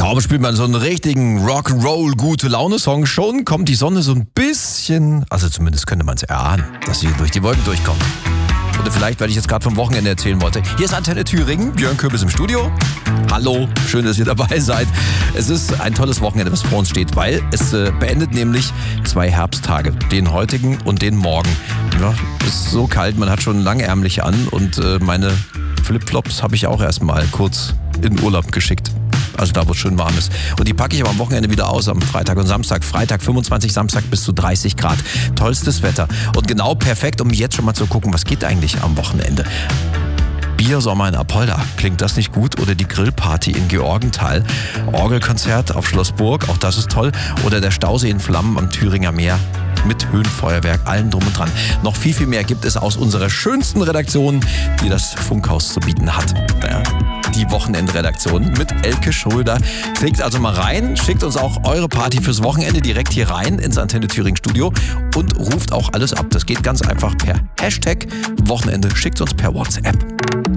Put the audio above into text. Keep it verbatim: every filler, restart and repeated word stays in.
Kaum spielt man so einen richtigen Rock'n'Roll gute Laune-Song, schon kommt die Sonne so ein bisschen, also zumindest könnte man es erahnen, dass sie durch die Wolken durchkommt. Oder vielleicht, weil ich jetzt gerade vom Wochenende erzählen wollte. Hier ist Antenne Thüringen, Björn Köbis im Studio. Hallo, schön, dass ihr dabei seid. Es ist ein tolles Wochenende, was vor uns steht, weil es äh, beendet nämlich zwei Herbsttage, den heutigen und den morgen. Ja, es ist so kalt, man hat schon langärmlich an und äh, meine Flipflops habe ich auch erstmal kurz in Urlaub geschickt. Also da, wo es schön warm ist. Und die packe ich aber am Wochenende wieder aus, am Freitag und Samstag. Freitag fünfundzwanzig, Samstag bis zu dreißig Grad. Tollstes Wetter. Und genau perfekt, um jetzt schon mal zu gucken, was geht eigentlich am Wochenende. Biersommer in Apolda. Klingt das nicht gut? Oder die Grillparty in Georgenthal. Orgelkonzert auf Schloss Burg, auch das ist toll. Oder der Stausee in Flammen am Thüringer Meer. Mit Höhenfeuerwerk, allen drum und dran. Noch viel, viel mehr gibt es aus unserer schönsten Redaktion, die das Funkhaus zu bieten hat. Ja, die Wochenendredaktion mit Elke Schröder. Klickt also mal rein, schickt uns auch eure Party fürs Wochenende direkt hier rein ins Antenne Thüringen Studio und ruft auch alles ab. Das geht ganz einfach per Hashtag Wochenende. Schickt uns per WhatsApp.